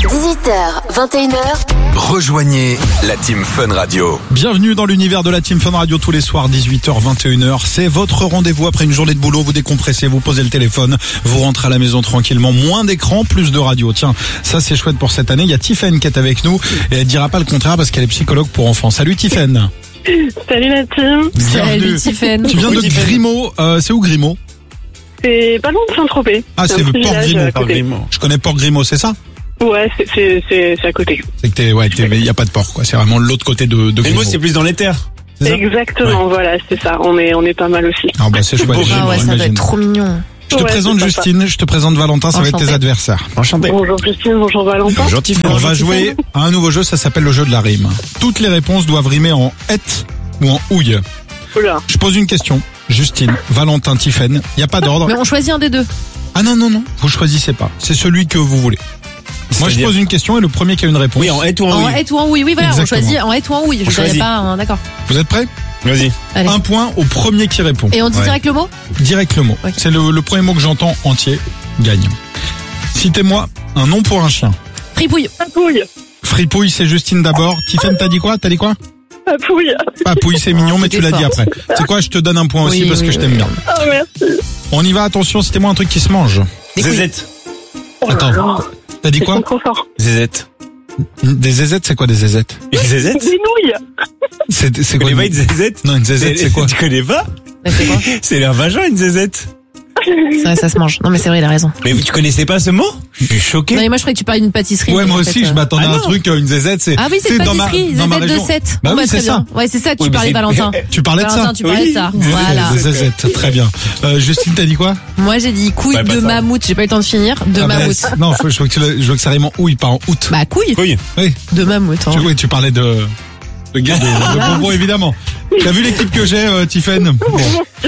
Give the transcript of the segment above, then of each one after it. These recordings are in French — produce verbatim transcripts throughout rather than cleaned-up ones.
dix-huit heures, vingt et une heures. Rejoignez la Team Fun Radio. Bienvenue dans l'univers de la Team Fun Radio tous les soirs, dix-huit heures, vingt et une heures. C'est votre rendez-vous après une journée de boulot. Vous décompressez, vous posez le téléphone, vous rentrez à la maison tranquillement. Moins d'écran, plus de radio. Tiens, ça c'est chouette pour cette année. Il y a Tiffen qui est avec nous et elle dira pas le contraire parce qu'elle est psychologue pour enfants. Salut Tiffen. Salut la team. Bienvenue. Salut Tiffen. Tu viens de Grimaud. Euh, c'est où Grimaud? C'est pas loin de Saint-Tropez. Ah, c'est un petit Port village Grimaud. à côté. Je connais Port Grimaud, c'est ça? Ouais, c'est, c'est, c'est, c'est à côté. C'est que t'es, ouais, t'es, il y a pas de port, quoi. C'est vraiment l'autre côté de, de Grimaud. Grimaud, c'est plus dans les terres. C'est ça? Exactement, Ouais. voilà, c'est ça. On est, on est pas mal aussi. Ah bah c'est chouette. Beau. Ah ouais, ça doit j'imagine. être trop mignon. Je te Ouais, présente c'est Justine, je te présente Valentin, ça va être tes Enchanté. adversaires. Enchanté. Bonjour Justine, bonjour Valentin. Bonjour Tiffen. On va jouer à un nouveau jeu, ça s'appelle le jeu de la rime. Toutes les réponses doivent rimer en et ou en ouille. Oula. Je pose une question. Justine, Valentin, Tiffen, il n'y a pas d'ordre. Mais on choisit un des deux. Ah non, non, non, vous choisissez pas. C'est celui que vous voulez. Moi je C'est-à-dire pose une question et le premier qui a une réponse. Oui, en et ou en En oui. et ou en oui. Oui, voilà, Exactement. on choisit en et ou en oui. Je On savais choisit. pas, hein, d'accord. Vous êtes prêts? Vas-y. Allez. Un point au premier qui répond. Et on dit Ouais. direct le mot? Direct le mot. Ok. C'est le, le premier mot que j'entends entier, gagne. Citez-moi un nom pour un chien. Fripouille. Papouille. Fripouille, c'est Justine d'abord. Tiffen, t'as dit quoi? T'as dit quoi? Papouille. Papouille, c'est mignon, mais tu l'as dit après. C'est quoi? Je te donne un point aussi Oui, parce oui, que je oui, t'aime oui. bien. Oh, merci. On y va, attention, citez-moi un truc qui se mange. Des couilles. Zézette. Oh là Attends. là. T'as dit Ils quoi? sont trop forts. Zézette. Des zézettes, c'est quoi des zézettes? Une zézette? Des nouilles. C'est, c'est Tu quoi? connais pas une zézette? Non, une zézette, c'est quoi? Tu connais pas? Mais c'est quoi? C'est un vagin, une zézette. C'est vrai, ça se mange. Non, mais c'est vrai, il a raison. Mais tu connaissais pas ce mot? Je suis choqué. Non, mais moi, je croyais que tu parlais d'une pâtisserie. Ouais, mais moi en aussi, fait, je euh, m'attendais Ah à un non. truc, une zézette, c'est. Ah oui, c'est c'est une dans ma- pâtisserie. dans ma Zézette de région. sept. Bah Bon, oui, bah, c'est très ça. bien. Ouais, c'est ça que Oui, tu mais parlais, c'est- Valentin. Tu parlais de ça? Valentin, tu parlais de ça. Oui. Voilà. Des zézettes, très bien. Euh, Justine, t'as dit quoi? Moi, j'ai dit couille Ouais, pas de ça. mammouth. J'ai pas eu le temps de finir. De Ah bah, mammouth. c'est- non, faut- je veux que, c'est- je veux que ça rime en ouille, pas en août. Bah, couille Oui. Oui, de mammouth. hein. tu, oui, tu parlais de, de, gars, de, de bonbons, évidemment. T'as vu l'équipe que j'ai, euh, Tiffen? Bon.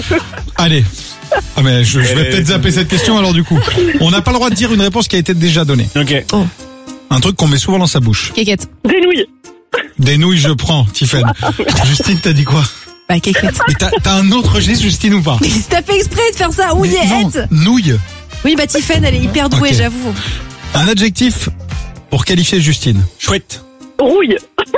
Allez. Ah, mais je, je vais peut-être zapper cette question alors du coup. On n'a pas le droit de dire une réponse qui a été déjà donnée. Ok. Un truc qu'on met souvent dans sa bouche. Kékette. Des nouilles. Des nouilles, je prends, Tiffen. Justine, t'as dit quoi? Bah, kékette. Mais t'as, t'as un autre geste, Justine, ou pas? Mais t'as fait exprès de faire ça. Oui, Mais non, Ed. nouilles. Oui, bah, Tiffen, elle est hyper douée, Ok. j'avoue. Un adjectif pour qualifier Justine. Chouette. Rouille.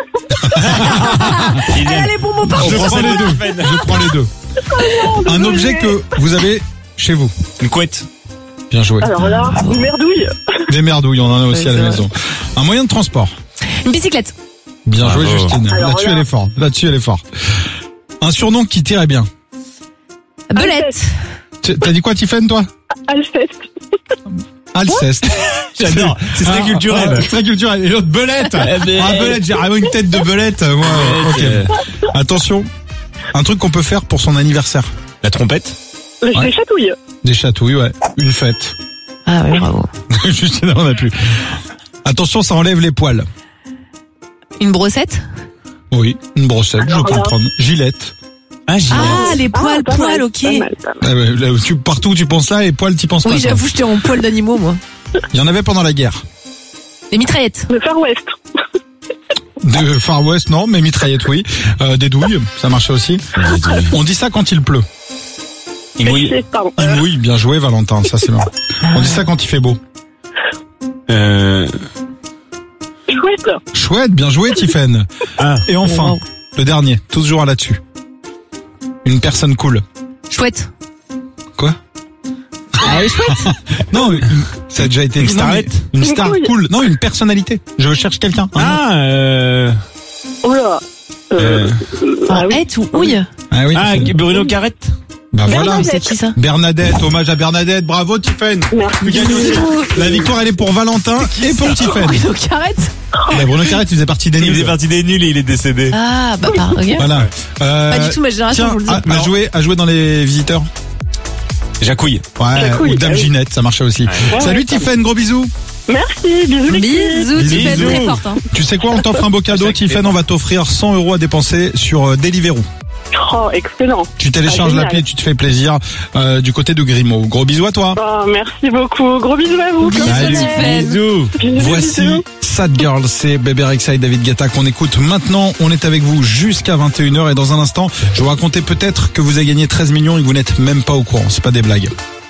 Elle a les bons mots par Je prend prends ça les dans deux. la peine. Je prends les deux. Un objet que vous avez chez vous. Une couette. Bien joué. Alors là, une merdouille. Des merdouilles, on en a aussi Oui, à la c'est maison. Un moyen de transport. Une bicyclette. Bien Bravo. joué, Justine. Alors Là-dessus, là. elle est forte. Là-dessus, elle est forte. Un surnom qui tirait bien. Belette. Tu- T'as dit quoi, Tiffen, toi? Alceste. Alceste. J'adore. C'est très Ah, culturel. ah, très culturel. Et l'autre, belette. Ah, belette, j'ai vraiment une tête de belette. Moi, ok. Attention. Un truc qu'on peut faire pour son anniversaire. La trompette. Je Ouais. les chatouille. Des chatouilles, ouais. Une fête. Ah oui, bravo. Justine, on a plus. Attention, ça enlève les poils. Une brossette. Oui, une brossette, je Alors là. comprends. Gilette. Ah, j'ai. Ah, les poils, pas poils, mal, ok. pas mal, pas mal. Ah ouais, là, tu, partout où tu penses là, et poils, tu penses Oui, pas. toi. j'avoue, j'étais en poils d'animaux, moi. Il y en avait pendant la guerre. Les mitraillettes. Le Far West. De Far West, non, mais mitraillettes, oui. Euh, des douilles, ça marchait aussi. On dit ça quand il pleut. Il mouille. Pêcher, pardon. Il mouille, bien joué, Valentin, ça c'est marrant. On dit ça quand il fait beau. Euh. Chouette. Chouette, bien joué, Tiffen. Ah. Et enfin, Wow. le dernier, toujours là-dessus. Une personne cool. Chouette. Quoi? Ah, elle est chouette. Non, une- ça a déjà été Une non, starlette. mais Une Une star couille. cool. Non, une personnalité. Je cherche quelqu'un. Un nom. Ah, euh. Oula. Euh, ah En oui. hête ou houille. Ah oui. Ah, Bruno Carrette. Bah voilà. Bernadette. C'est qui ça? Bernadette, hommage à Bernadette. Bravo, Tiffen. Merci. Tu gagnes aussi. La victoire, elle est pour Valentin et pour Tiffen. Bruno Carrette. Bah, Bruno Carrette, il faisait partie des Il faisait nuls. partie des nuls et il est décédé. Ah, bah, pas, ok. Voilà. Euh, Pas du tout ma génération, Tiens, je vous le dis. à, à jouer, à jouer dans les visiteurs. Jacouille. Ouais, Jacouille, ou Dame ah oui. Ginette, ça marchait aussi. Ouais, Salut ouais, Tiffen, gros bisous. Merci. Bisous. l'équipe. Bisous, Bisous. tu fais Bisous. très forte, hein. Tu sais quoi, on t'offre un beau cadeau, Chaque Tiffen, on va t'offrir cent euros à dépenser sur euh, Deliveroo. Oh, excellent. Tu télécharges Ah, génial. l'appli, tu te fais plaisir euh, du côté de Grimaud. Gros bisous à toi. Oh, merci beaucoup. Gros bisous à vous. Bisous, Salut. Tiffen. Bisous. Bisous, Voici bisous. Sad Girl, c'est Bébé Rexha et David Guetta qu'on écoute maintenant. On est avec vous jusqu'à vingt et une heures et dans un instant, je vais vous raconter peut-être que vous avez gagné treize millions et que vous n'êtes même pas au courant. C'est pas des blagues.